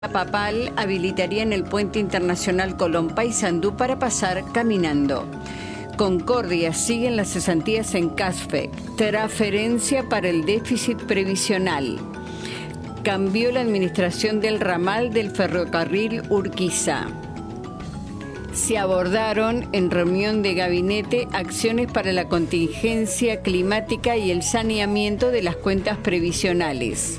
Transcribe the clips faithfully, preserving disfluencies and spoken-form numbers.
Papal habilitarían el puente internacional Colón Paysandú para pasar caminando. Concordia siguen las cesantías en CASFE. Transferencia para el déficit previsional. Cambió la administración del ramal del ferrocarril Urquiza. Se abordaron en reunión de gabinete acciones para la contingencia climática y el saneamiento de las cuentas previsionales.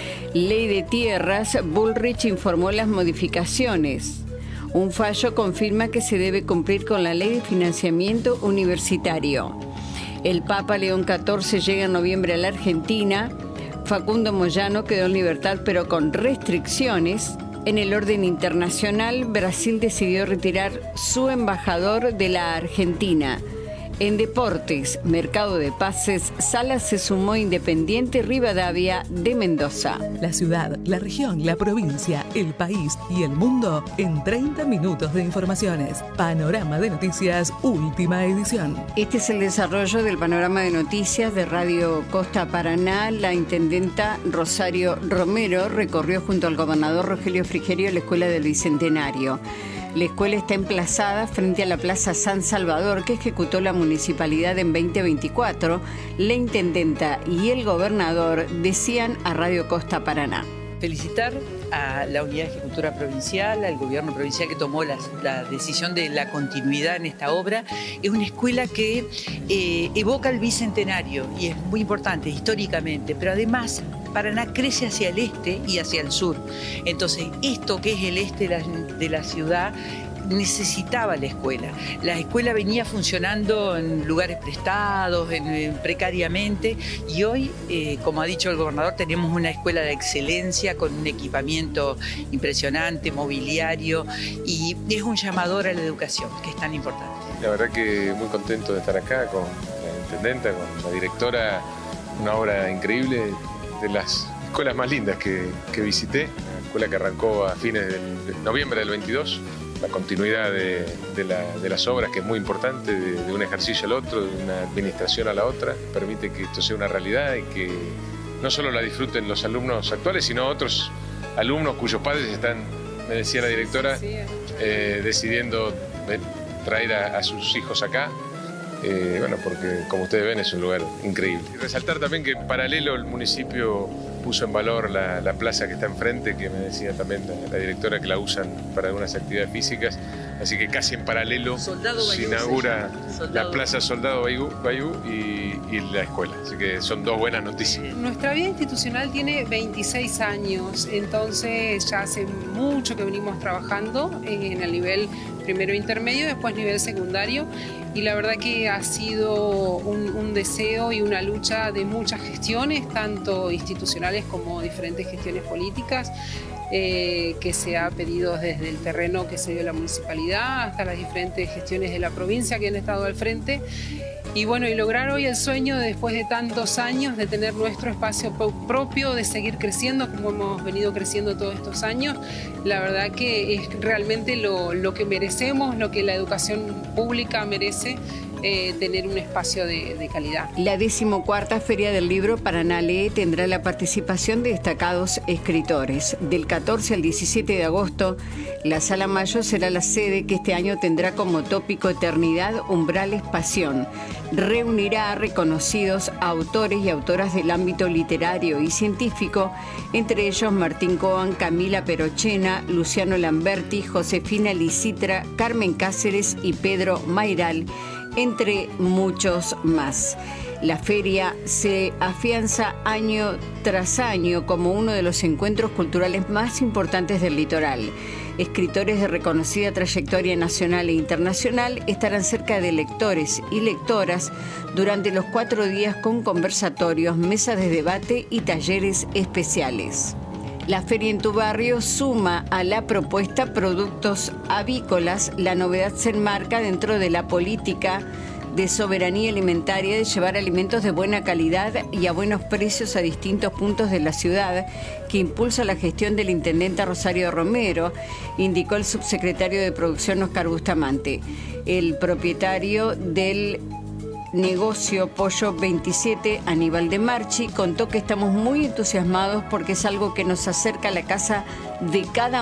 Ley de Tierras, Bullrich informó las modificaciones. Un fallo confirma que se debe cumplir con la Ley de Financiamiento Universitario. El Papa León catorce llega en noviembre a la Argentina. Facundo Moyano quedó en libertad pero con restricciones. En el orden internacional, Brasil decidió retirar su embajador de la Argentina. En deportes, mercado de pases, Salas se sumó Independiente Rivadavia de Mendoza. La ciudad, la región, la provincia, el país y el mundo en treinta minutos de informaciones. Panorama de Noticias, última edición. Este es el desarrollo del Panorama de Noticias de Radio Costa Paraná. La intendenta Rosario Romero recorrió junto al gobernador Rogelio Frigerio la Escuela del Bicentenario. La escuela está emplazada frente a la Plaza San Salvador, que ejecutó la municipalidad en veinte veinticuatro. La intendenta y el gobernador decían a Radio Costa Paraná. Felicitar a la Unidad Ejecutora Provincial, al gobierno provincial que tomó la, la decisión de la continuidad en esta obra. Es una escuela que eh, evoca el Bicentenario y es muy importante históricamente, pero además Paraná crece hacia el este y hacia el sur. Entonces, esto que es el este de la, de la ciudad necesitaba la escuela. La escuela venía funcionando en lugares prestados, en, en, precariamente, y hoy, eh, como ha dicho el gobernador, tenemos una escuela de excelencia con un equipamiento impresionante, mobiliario, y es un llamador a la educación, que es tan importante. La verdad que muy contento de estar acá con la intendenta, con la directora, una obra increíble, de las escuelas más lindas que, que visité, una escuela que arrancó a fines del, de noviembre del veintidós, la continuidad de, de, la, de las obras, que es muy importante, de, de un ejercicio al otro, de una administración a la otra, permite que esto sea una realidad y que no solo la disfruten los alumnos actuales, sino otros alumnos cuyos padres están, me decía la directora, eh, decidiendo traer a, a sus hijos acá. Eh, bueno, porque como ustedes ven es un lugar increíble. Y resaltar también que en paralelo el municipio puso en valor la, la plaza que está enfrente, que me decía también la, la directora que la usan para algunas actividades físicas, así que casi en paralelo se inaugura se la plaza Soldado Bayú, Bayú y, y la escuela, así que son dos buenas noticias. Nuestra vida institucional tiene veintiséis años, entonces ya hace mucho que venimos trabajando en el nivel primero intermedio, después nivel secundario, y la verdad que ha sido un, un deseo y una lucha de muchas gestiones, tanto institucionales como diferentes gestiones políticas, eh, que se ha pedido desde el terreno que se dio la municipalidad hasta las diferentes gestiones de la provincia que han estado al frente. Y bueno, y lograr hoy el sueño de, después de tantos años de tener nuestro espacio propio, de seguir creciendo como hemos venido creciendo todos estos años, la verdad que es realmente lo, lo que merecemos, lo que la educación pública merece, eh, tener un espacio de, de calidad. La decimocuarta Feria del Libro Paraná Lee tendrá la participación de destacados escritores. Del catorce al diecisiete de agosto, la Sala Mayo será la sede que este año tendrá como tópico Eternidad, Umbrales, Pasión. Reunirá a reconocidos autores y autoras del ámbito literario y científico, entre ellos Martín Coan, Camila Perochena, Luciano Lamberti, Josefina Licitra, Carmen Cáceres y Pedro Mayral, entre muchos más. La feria se afianza año tras año como uno de los encuentros culturales más importantes del litoral. Escritores de reconocida trayectoria nacional e internacional estarán cerca de lectores y lectoras durante los cuatro días con conversatorios, mesas de debate y talleres especiales. La Feria en tu Barrio suma a la propuesta productos avícolas. La novedad se enmarca dentro de la política de soberanía alimentaria de llevar alimentos de buena calidad y a buenos precios a distintos puntos de la ciudad, que impulsa la gestión del intendente Rosario Romero, indicó el subsecretario de Producción Oscar Bustamante. El propietario del Negocio Pollo veintisiete, Aníbal de Marchi, contó que estamos muy entusiasmados porque es algo que nos acerca a la casa de cada